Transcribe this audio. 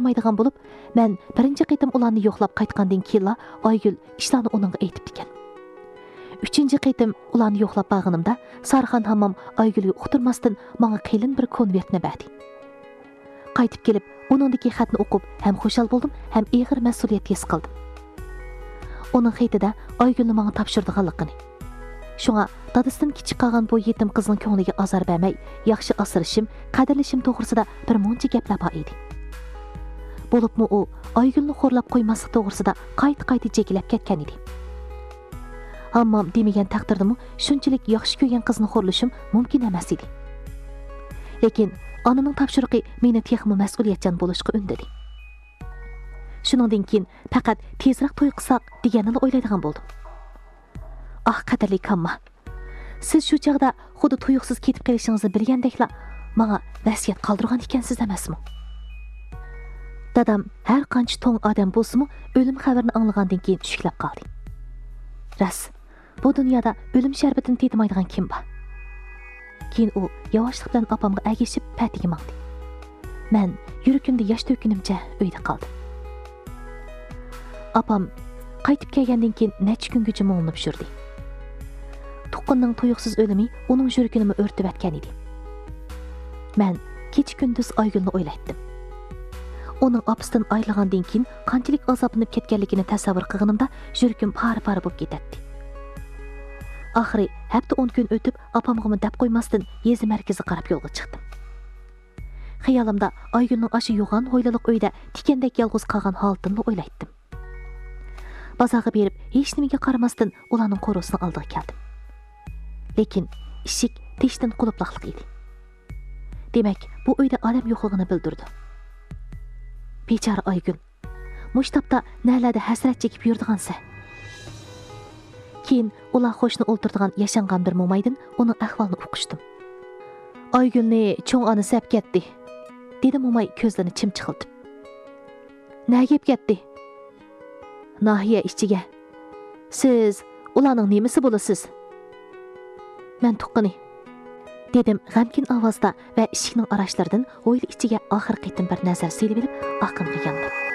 yoqtirmaydigan bo'lib, men birinchi qitim ularni yo'qlab qaytgandan keyin Aygül ishlarni onunga aytib ekan. Üçüncü qitim ularni yo'qlab bag'inimda Sarxan hammam Aygül'ü uqtirmasdan menga qilin bir konvertni berdi. Qaytib kelib, onundaki xatni o'qib, ham xushal bo'ldim, ham ig'ir mas'uliyat his qildim. Onun xatida Aygül'ni menga topshirdiganligini. Şuna dadısından kichik qolgan bu yetim qizning ko'ngliga azor bermay, yaxshi asrashim, qadrlashim to'g'risida bir muncha gaplar bor edi. Bo'libmi u Aygül'ni xo'rlab qo'ymaslik to'g'risida qayta chekilib ketgan edi. Hammam demagan taqdirdimi, shunchalik yaxshi ko'rgan qizni xo'rlashim mumkin emas edi. Lekin onaning topshiriqi meni texmi mas'uliyatchan bo'lishga undadi. Shuningdan keyin faqat tezroq to'y qilsak deganini o'ylaydigan bo'ldim. Ah, qadrli kamma. Siz shu chaqda xuddi tuyuqsiz ketib kelishingizni bilgandekla menga vasiyat qoldirgan ekansiz emasmi? Dadam har qancha to'ng odam bo'lsa-mu, o'lim xabarini anglagandan keyin tushuklab qoldi. Ras, bu dunyoda o'lim sharbatini tetmaydigan kim bor? Keyin u yavaşlık bilan opamga agishib patiga mangdi. Men yuragimda yosh to'kinimcha uyda qoldim. Opam qaytib kelgandan keyin necha kungacha mo'nib yurdi. Tuqqanning tuyuqsiz o'limi uning yuragini o'rtib atgan edi. Men kecha kunduz Aygül'ni o'ylaydim. Uning opasidan ayrilgandan keyin qanchalik azoblanib ketganligini tasavvur qilganimda yuragim par-par bo'lib ketdi. Oxiri hafta 10 kun o'tib, opamga deb qo'ymasdan yezi markaziga qarab yo'lga chiqdim. Xayolimda Aygül'ning aşı yo'g'on hoylaliq uyda tikandek yolg'iz qolgan holatini o'ylaydim. Bozorga berib, hech nimaga qaramasdan ularning qo'rosini oldiga keldim. Lekin eshik teshdan qulfliq edi. Demak, bu uyda odam yo'qligini bildirdi. Bechora Aygül, mushtapda nalarda hasrat chekib yurdigansa. Keyin ular qo'shni o'ltirdigan yashangan bir mo'maydin uning ahvolini o'qishdim. Aygülni cho'ng ona sap ketdi, dedi mo'may ko'zlarini chimchiqiltib. Nega gap ketdi? Nahiya ishchiga. Siz ularning nemisi bo'lasiz? Men tuqqani, dedim g'amkin ovozda va eshikning arashlaridan o'yli ichiga oxir qitim bir nazar selib olib, aqimga yandim.